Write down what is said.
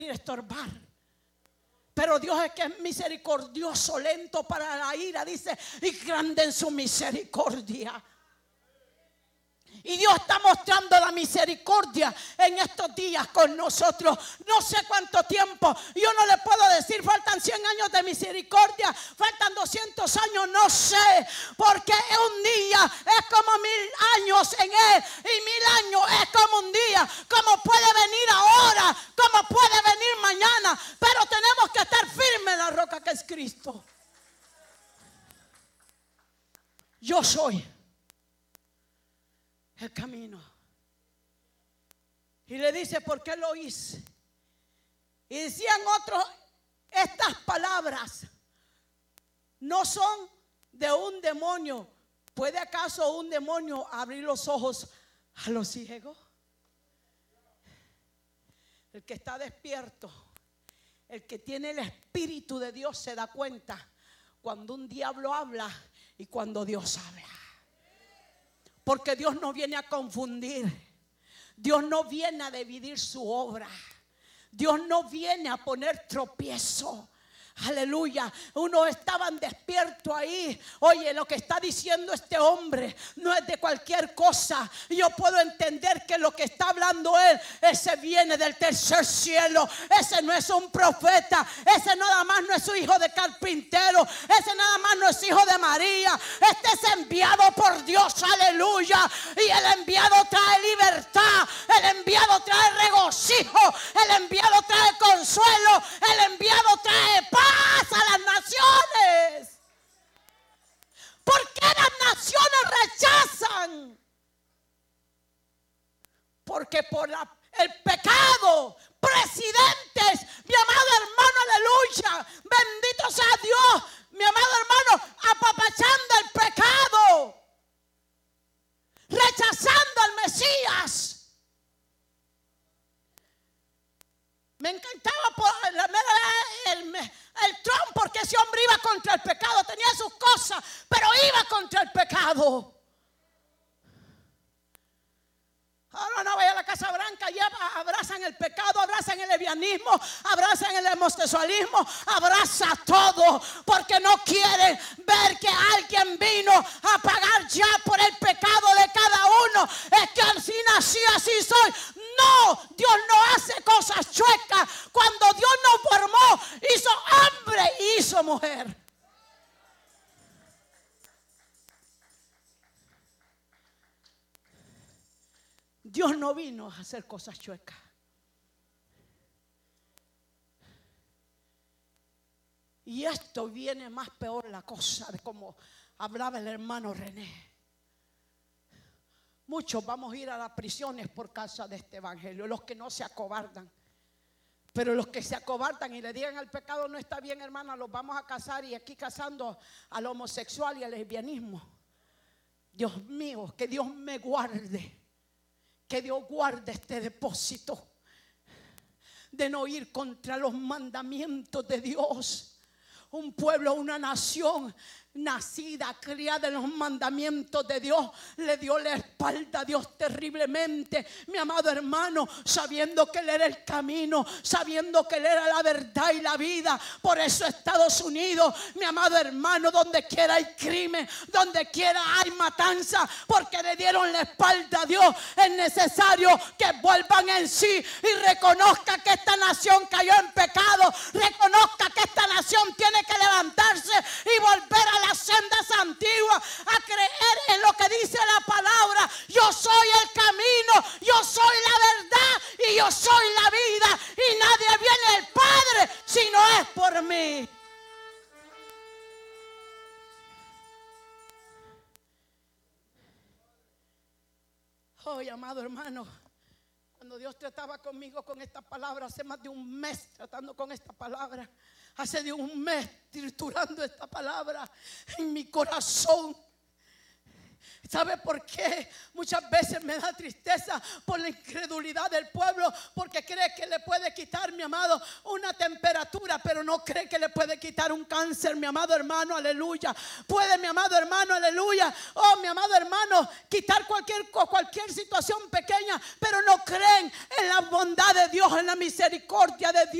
estorbar. Pero Dios es que es misericordioso, lento para la ira, dice, y grande en su misericordia. Y Dios está mostrando la misericordia en estos días con nosotros. No sé cuánto tiempo. Yo no le puedo decir, faltan 100 años de misericordia, faltan 200 años, no sé. Porque un día es como 1000 años en Él. Y 1000 años es como un día. Como puede venir ahora, como puede venir mañana. Pero tenemos que estar firmes en la roca que es Cristo. Yo soy el camino. Y le dice, ¿por qué lo hice? Y decían otros, estas palabras no son de un demonio. ¿Puede acaso un demonio abrir los ojos a los ciegos? El que está despierto, el que tiene el Espíritu de Dios se da cuenta cuando un diablo habla y cuando Dios habla. Porque Dios no viene a confundir. Dios no viene a dividir su obra. Dios no viene a poner tropiezo. Aleluya. Unos estaban despiertos ahí. Oye, lo que está diciendo este hombre no es de cualquier cosa. Yo puedo entender que lo que está hablando él, ese viene del tercer cielo. Ese no es un profeta. Ese nada más no es su hijo de carpintero. Ese nada más no es hijo de María. Este es enviado por Dios. Aleluya. Y el enviado trae libertad. El enviado trae regocijo. El enviado trae consuelo. El enviado trae paz a las naciones. ¿Por qué las naciones rechazan? Porque por el pecado, presidentes, mi amado hermano, aleluya, bendito sea Dios, mi amado hermano, apapachando el pecado, rechazando al Mesías. Me encantaba por el Trump, porque ese hombre iba contra el pecado, tenía sus cosas, pero iba contra el pecado. Ahora no vaya a la Casa Blanca, ya abrazan el pecado, abrazan el lesbianismo, abrazan el homosexualismo, abraza todo, porque no quieren ver que alguien vino a pagar ya por el pecado de cada uno. Es que así nací, así soy. No, Dios no hace cosas chuecas. Cuando Dios nos formó, hizo hombre y hizo mujer. Dios no vino a hacer cosas chuecas. Y esto viene más peor la cosa de como hablaba el hermano René. Muchos vamos a ir a las prisiones por causa de este evangelio, los que no se acobardan. Pero los que se acobardan y le digan al pecado no está bien, hermana, los vamos a casar, y aquí casando al homosexual y al lesbianismo. Dios mío, que Dios me guarde. Que Dios guarde este depósito de no ir contra los mandamientos de Dios. Un pueblo, una nación nacida, criada en los mandamientos de Dios, le dio la espalda a Dios terriblemente, mi amado hermano, sabiendo que Él era el camino, sabiendo que Él era la verdad y la vida. Por eso Estados Unidos, mi amado hermano, donde quiera hay crimen, donde quiera hay matanza, porque le dieron la espalda a Dios. Es necesario que vuelvan en sí y reconozcan que esta nación cayó en pecado, reconozca que esta nación tiene que levantarse y volver a las sendas antiguas, a creer en lo que dice la palabra. Yo soy el camino, yo soy la verdad y yo soy la vida, y nadie viene al Padre si no es por mí. Oh, amado hermano, cuando Dios trataba conmigo con esta palabra, hace más de un mes tratando con esta palabra, hace de un mes triturando esta palabra en mi corazón, ¿Sabe por qué? Muchas veces me da tristeza por la incredulidad del pueblo, porque cree que le puede quitar, mi amado, una temperatura, pero no cree que le puede quitar un cáncer, mi amado hermano, aleluya. Puede, mi amado hermano, aleluya, oh, mi amado hermano, quitar cualquier situación pequeña, pero no creen en la bondad de Dios, en la misericordia de Dios.